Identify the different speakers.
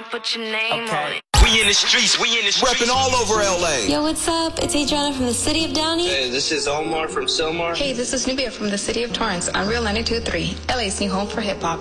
Speaker 1: wanna put your name on it.
Speaker 2: We in the streets, repping all over LA.
Speaker 3: Yo, what's up? It's Adriana from the city of Downey.
Speaker 4: Hey, this is Omar from Silmar.
Speaker 5: Hey, this is Nubia from the city of Torrance on Real 92.3, LA's new home for hip hop.